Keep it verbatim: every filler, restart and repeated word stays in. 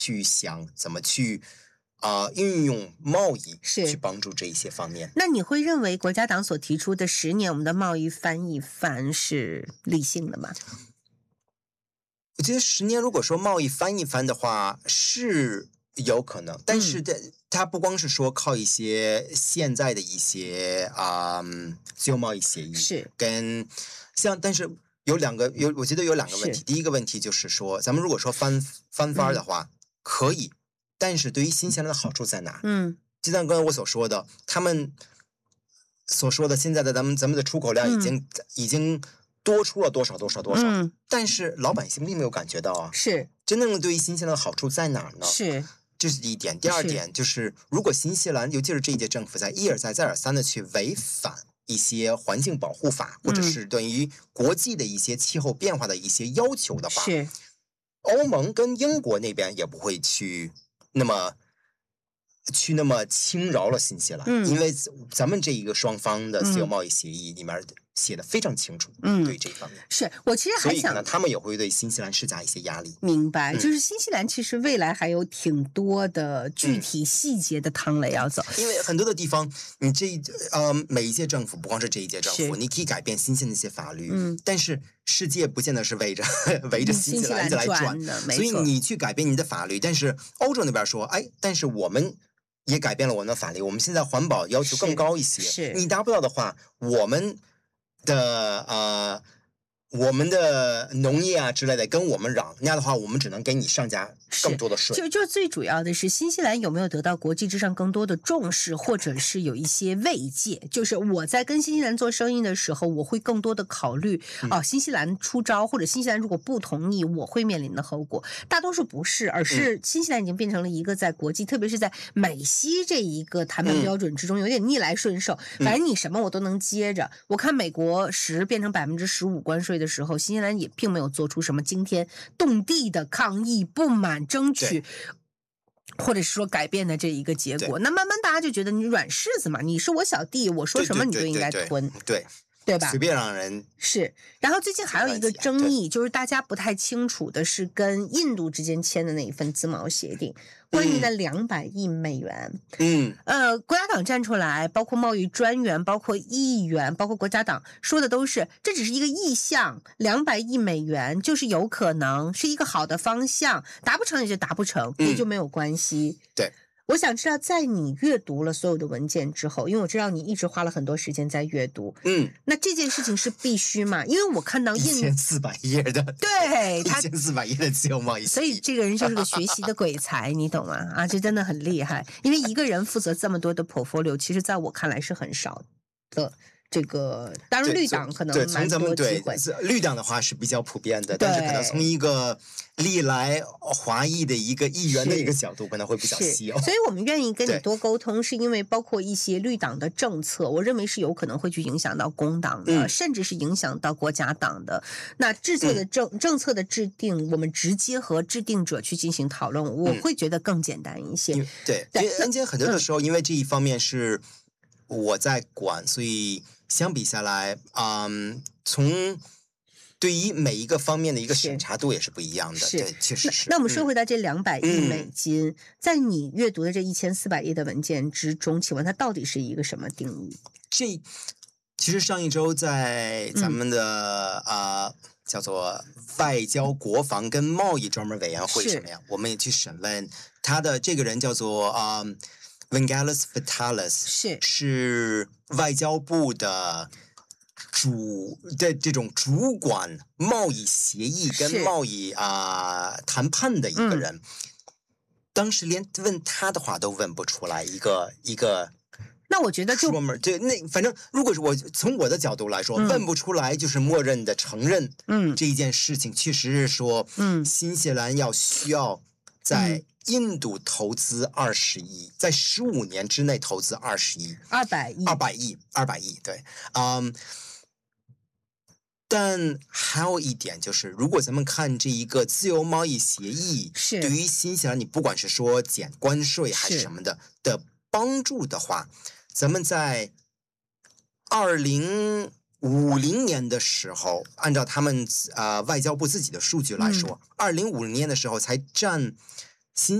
去想怎么去啊、呃、运用贸易是去帮助这一些方面。 那你会认为国家党所提出的十年我们的贸易翻一番是理性的吗？ 我觉得十年如果说贸易翻一番的话是有可能，但是的、嗯、它不光是说靠一些现在的一些啊、嗯、自由贸易协议， 是跟像但是有两个有我觉得有两个问题，第一个问题就是说咱们如果说翻翻番的话、嗯、可以，但是对于新西兰的好处在哪？ 嗯， 就像刚才我所说的，他们所说的现在的咱们咱们的出口量已经、嗯、已经多出了多少多少多少、嗯、但是老百姓并没有感觉到啊。 是真正的对于新西兰的好处在哪儿呢？ 是， 这是第一点。第二点就是，如果新西兰，尤其是这一届政府在一而再再而三的去违反一些环境保护法，或者是对于国际的一些气候变化的一些要求的话， 是欧盟跟英国那边也不会去那么去那么轻饶了新西兰、嗯，因为咱们这一个双方的自由贸易协议里面写的非常清楚，嗯，对这方面， 是我其实还想， 所以可能他们也会对新西兰施加一些压力。 明白，嗯、就是新西兰其实未来还有挺多的具体细节的趟垒要走、 嗯，因为很多的地方，你这一呃每一届政府，不光是这一届政府，你可以改变新西兰的一些法律，嗯，但是世界不见得是围着围着新西兰来转的， 所以你去改变你的法律，但是欧洲那边说，哎，但是我们也改变了我们的法律，我们现在环保要求更高一些， 是你达不到的话，我们的呃，我们的农业啊之类的跟我们嚷，那样的话，我们只能给你上加更多的税。 就就最主要的是，新西兰有没有得到国际之上更多的重视，或者是有一些慰藉？就是我在跟新西兰做生意的时候，我会更多的考虑、嗯、哦，新西兰出招，或者新西兰如果不同意，我会面临的后果。大多数不是，而是新西兰已经变成了一个在国际，嗯、特别是在美西这一个谈判标准之中，有点逆来顺受。 嗯、 反正你什么我都能接着。我看美国十变成百分之十五关税的时候，新西兰也并没有做出什么惊天动地的抗议、不满、争取，或者是说改变的这一个结果。那慢慢大家就觉得你软柿子嘛，你是我小弟，我说什么你就应该吞， 对, 对, 对, 对, 对, 对吧？ 随便让人是。然后最近还有一个争议，就是大家不太清楚的是跟印度之间签的那一份自贸协定，关于那两百亿美元。 嗯， 呃，国家党站出来，包括贸易专员，包括议员，包括国家党说的都是，这只是一个意向，两百亿美元就是有可能是一个好的方向，达不成也就达不成，也就没有关系。 嗯、对。 我想知道，在你阅读了所有的文件之后，因为我知道你一直花了很多时间在阅读， 嗯， 那这件事情是必须吗？因为我看到一千四百页的， 对， 一千四百页的自由贸易， 所以这个人就是个学习的鬼才，你懂吗？啊，这真的很厉害，因为一个人负责这么多的 portfolio， 其实在我看来是很少的。这个当然绿党可能蛮多机会， 绿党的话是比较普遍的，但是可能从一个历来华裔的一个议员的一个角度可能会比较稀有， 所以我们愿意跟你多沟通，是因为包括一些绿党的政策，我认为是有可能会去影响到工党的、嗯、甚至是影响到国家党的。那制策的政、嗯、政策的制定，我们直接和制定者去进行讨论，我会觉得更简单一些。 嗯、对，对，而且很多的时候、嗯，因为这一方面是我在管，所以相比下来，嗯，从对于每一个方面的一个审查度也是不一样的，对，确实是。 那, 那我们说回到这两百亿美金、嗯，在你阅读的这一千四百页的文件之中，请问它到底是一个什么定义？ 这其实上一周在咱们的、嗯、呃叫做外交、国防跟贸易专门委员会什么呀，我们也去审问他的这个人叫做啊。呃Vangelis Vitalis 是是外交部的主的这种主管贸易协议跟贸易啊、呃、谈判的一个人、嗯，当时连问他的话都问不出来一个一个。 那我觉得就对，那反正如果是我从我的角度来说、嗯，问不出来就是默认的承认，嗯，这一件事情确实是说，嗯，新西兰要需要在印度投资二十亿，在十五年之内投资二十亿， 二百亿， 二百亿，二百亿，对，嗯。但还有一点就是，如果咱们看这一个自由贸易协议， 是对于新西兰，你不管是说减关税还是什么的的帮助的话，咱们在二零五零年的时候，按照他们啊、呃、外交部自己的数据来说，二零五零年的时候才占